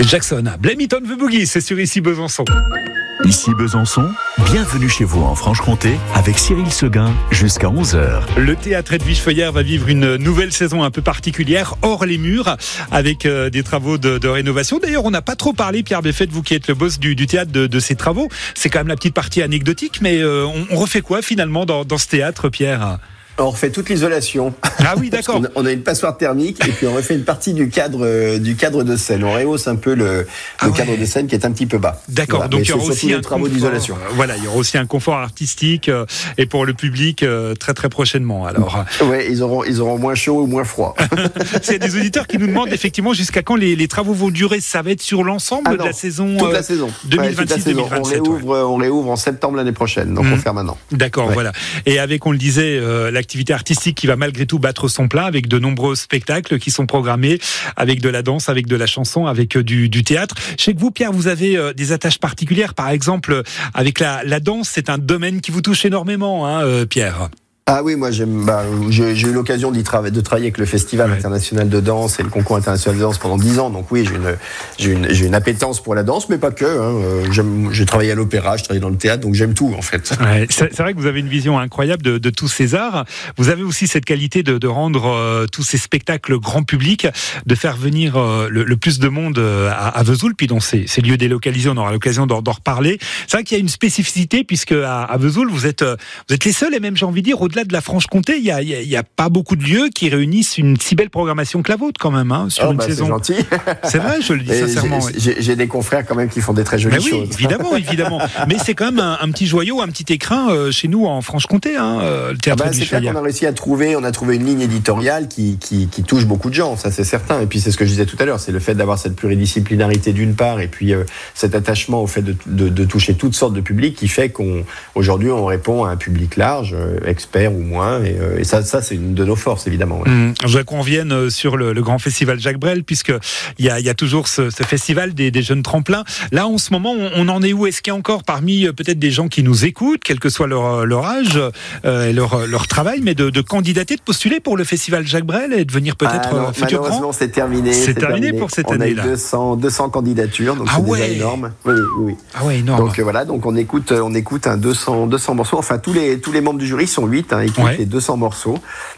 Jackson, Blame It on the Boogie, c'est sur Ici Besançon. Ici Besançon, bienvenue chez vous en Franche-Comté avec Cyril Seguin jusqu'à 11h. Le théâtre Edwige Feuillère va vivre une nouvelle saison un peu particulière, hors les murs, avec des travaux de rénovation. D'ailleurs, on n'a pas trop parlé, Pierre Beffet, vous qui êtes le boss du théâtre, de ces travaux. C'est quand même la petite partie anecdotique, mais on refait quoi finalement dans ce théâtre, Pierre ? On refait toute l'isolation. Ah oui, d'accord. On a une passoire thermique et puis on refait une partie du cadre de scène. On rehausse un peu le cadre de scène qui est un petit peu bas. D'accord. Voilà. Donc mais il y aura aussi un travaux confort, d'isolation. Voilà, il y aura aussi un confort artistique et pour le public très très prochainement. Alors. Ouais, ils auront moins chaud ou moins froid. Il y a des auditeurs qui nous demandent effectivement jusqu'à quand les travaux vont durer. Ça va être sur l'ensemble de la saison. Toute la saison. 2026-2027. On réouvre en septembre l'année prochaine. Donc on fait maintenant. D'accord, voilà. Et avec, on le disait, l'activité artistique qui va malgré tout battre son plein avec de nombreux spectacles qui sont programmés, avec de la danse, avec de la chanson, avec du théâtre. Je sais que vous, Pierre, vous avez des attaches particulières. Par exemple, avec la danse, c'est un domaine qui vous touche énormément, Pierre. Ah oui, moi j'ai eu l'occasion de travailler avec le Festival international de danse et le concours international de danse pendant 10 ans. Donc oui, j'ai une appétence pour la danse, mais pas que. J'ai travaillé à l'opéra, je travaille dans le théâtre, donc j'aime tout en fait. Ouais, c'est vrai que vous avez une vision incroyable de tous ces arts. Vous avez aussi cette qualité de rendre tous ces spectacles grand public, de faire venir le plus de monde à Vesoul, puis dans ces lieux délocalisés, on aura l'occasion d'en reparler. C'est vrai qu'il y a une spécificité puisque à Vesoul, vous êtes les seuls, et même j'ai envie de dire au-delà de la Franche-Comté, il y a pas beaucoup de lieux qui réunissent une si belle programmation que la vôtre quand même, sur une saison. C'est gentil. C'est vrai, je le dis sincèrement. J'ai des confrères quand même qui font des très jolies choses. Évidemment. Mais c'est quand même un petit joyau, un petit écrin chez nous en Franche-Comté, le théâtre du Feuillère. C'est clair qu'on a réussi à trouver une ligne éditoriale qui touche beaucoup de gens, ça c'est certain. Et puis c'est ce que je disais tout à l'heure, c'est le fait d'avoir cette pluridisciplinarité d'une part, et puis cet attachement au fait de toucher toutes sortes de publics qui fait qu'aujourd'hui on répond à un public large, expert ou moins, et ça c'est une de nos forces évidemment. Ouais. Je voudrais qu'on revienne sur le grand festival Jacques Brel, puisque il y a toujours ce festival des jeunes tremplins. Là en ce moment, on en est où? Est-ce qu'il y a encore parmi peut-être des gens qui nous écoutent, quel que soit leur âge et leur travail, mais de candidater, de postuler pour le festival Jacques Brel et de venir peut-être futur grand? Malheureusement, c'est terminé. C'est terminé pour cette année-là. On a eu 200 candidatures, donc c'est déjà énorme. Oui. Ah ouais, énorme. Donc voilà, donc on écoute un 200 morceaux. Enfin, tous les membres du jury sont 8, écoutent les 200 morceaux.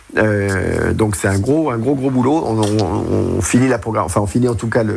Donc c'est un gros boulot. On finit on finit en tout cas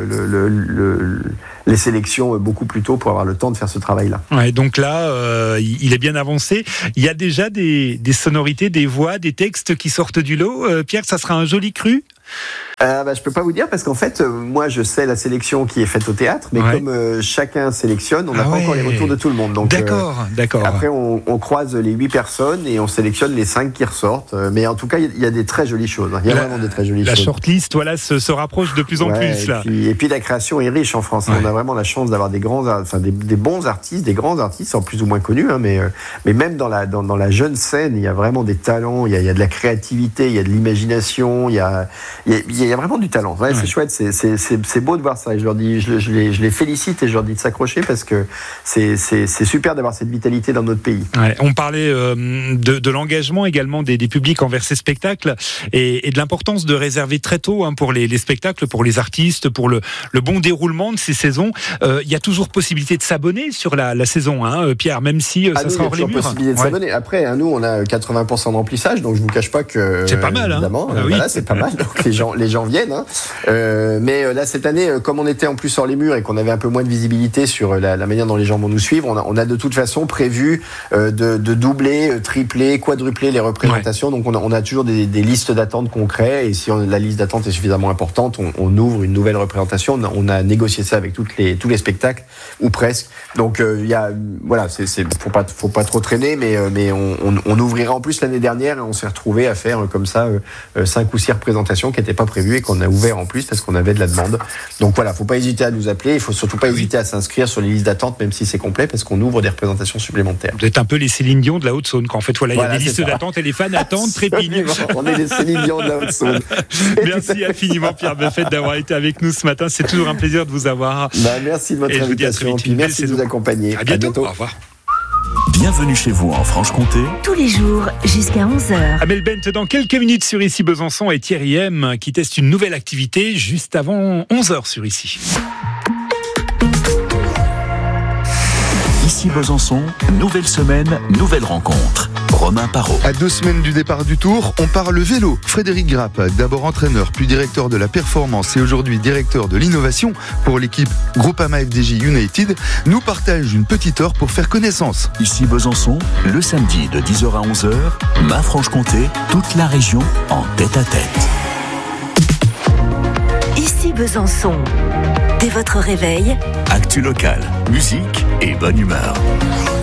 les sélections beaucoup plus tôt pour avoir le temps de faire ce travail-là. Ouais, donc là, il est bien avancé. Il y a déjà des sonorités, des voix, des textes qui sortent du lot. Pierre, ça sera un joli cru? Je peux pas vous dire parce qu'en fait moi je sais la sélection qui est faite au théâtre, mais comme chacun sélectionne, on n'a pas encore les retours de tout le monde. Donc d'accord. Après on croise les 8 personnes et on sélectionne les 5 qui ressortent. Mais en tout cas il y a des très jolies choses. Il y a vraiment des très jolies choses. La shortlist se rapproche de plus en plus là. Et puis la création est riche en France. On a vraiment la chance d'avoir des bons artistes, des grands artistes, en plus ou moins connus, mais même dans la jeune scène, il y a vraiment des talents, il y a de la créativité, il y a de l'imagination, il y a vraiment du talent. C'est chouette, c'est beau de voir ça. Et je leur dis, je les félicite et je leur dis de s'accrocher parce que c'est super d'avoir cette vitalité dans notre pays. Ouais, on parlait de l'engagement également des publics envers ces spectacles et de l'importance de réserver très tôt pour les spectacles, pour les artistes, pour le bon déroulement de ces saisons. Il y a toujours possibilité de s'abonner sur la saison, Pierre, même si ça sera hors les murs. Il y a toujours possibilité de s'abonner. Après, nous, on a 80% de remplissage, donc je vous cache pas que c'est pas mal. Évidemment, c'est pas mal. Donc les gens viennent. Mais là, cette année, comme on était en plus hors les murs et qu'on avait un peu moins de visibilité sur la manière dont les gens vont nous suivre, on a de toute façon prévu de doubler, tripler, quadrupler les représentations. Donc on a toujours des listes d'attente qu'on crée, et si la liste d'attente est suffisamment importante, on ouvre une nouvelle représentation. On a négocié ça avec tous les spectacles, ou presque. Donc faut pas trop traîner, mais on ouvrira en plus l'année dernière, et on s'est retrouvé à faire comme ça 5 ou 6 représentations qui n'étaient pas prévues et qu'on a ouvert en plus parce qu'on avait de la demande. Donc voilà, faut pas hésiter à nous appeler, il faut surtout pas hésiter à s'inscrire sur les listes d'attente, même si c'est complet, parce qu'on ouvre des représentations supplémentaires. Vous êtes un peu les Céline Dion de la Haute-Saône, quand en fait, il y a des listes d'attente et les fans attendent, trépignent. On est les Céline Dion de la Haute-Saône. Merci infiniment, Pierre Beffet, d'avoir été avec nous ce matin. C'est toujours un plaisir de vous avoir. Merci de votre invitation, et puis merci de nous accompagner. À bientôt. Au revoir. Bienvenue chez vous en Franche-Comté. Tous les jours jusqu'à 11h. Amel Bent dans quelques minutes sur Ici Besançon et Thierry M qui teste une nouvelle activité juste avant 11h sur Ici. Ici Besançon, nouvelle semaine, nouvelle rencontre. Romain Parot. À 2 semaines du départ du Tour, on parle vélo. Frédéric Grappe, d'abord entraîneur, puis directeur de la performance et aujourd'hui directeur de l'innovation pour l'équipe Groupama FDJ United, nous partage une petite heure pour faire connaissance. Ici Besançon, le samedi de 10h à 11h, Franche-Comté, toute la région en tête-à-tête. Ici Besançon. Dès votre réveil, Actu local, musique et bonne humeur.